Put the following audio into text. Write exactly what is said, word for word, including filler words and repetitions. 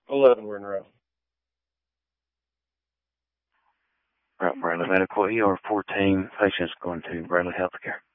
eleven were in a row. Right, Bradley Medical, E R fourteen, patients going to Bradley Healthcare.